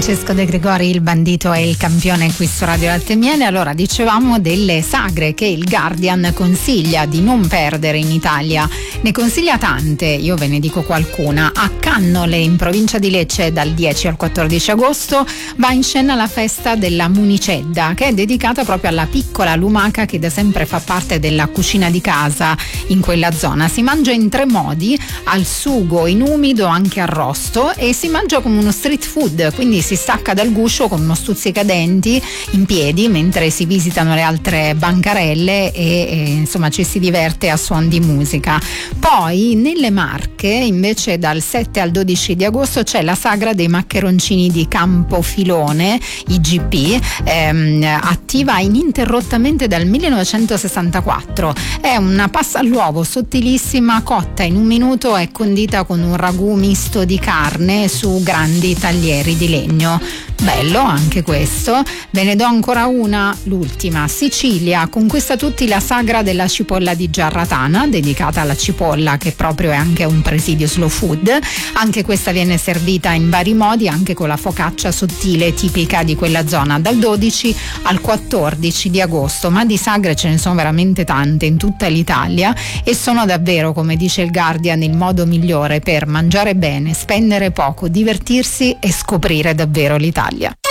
Francesco De Gregori, il bandito e il campione qui su Radio Latte e Miele. Allora, dicevamo delle sagre che il Guardian consiglia di non perdere in Italia. Ne consiglia tante, io ve ne dico qualcuna. A Cannole, in provincia di Lecce, dal 10 al 14 agosto va in scena la festa della Municedda, che è dedicata proprio alla piccola lumaca che da sempre fa parte della cucina di casa in quella zona. Si mangia in 3 modi: al sugo, in umido, anche arrosto, e si mangia come uno street food, quindi si stacca dal guscio con uno stuzzicadenti in piedi mentre si visitano le altre bancarelle e insomma ci si diverte a suon di musica. Poi nelle Marche, invece, dal 7 al 12 di agosto c'è la sagra dei maccheroncini di Campofilone, IGP, attiva ininterrottamente dal 1964. È una pasta all'uovo sottilissima, cotta in 1 minuto e condita con un ragù misto di carne su grandi taglieri di legno. Bello anche questo. Ve ne do ancora una, l'ultima. Sicilia conquista tutti la sagra della cipolla di Giarratana, dedicata alla cipolla, che proprio è anche un presidio slow food. Anche questa viene servita in vari modi, anche con la focaccia sottile tipica di quella zona, dal 12 al 14 di agosto. Ma di sagre ce ne sono veramente tante in tutta l'Italia e sono davvero, come dice il Guardian, il modo migliore per mangiare bene, spendere poco, divertirsi e scoprire davvero l'Italia.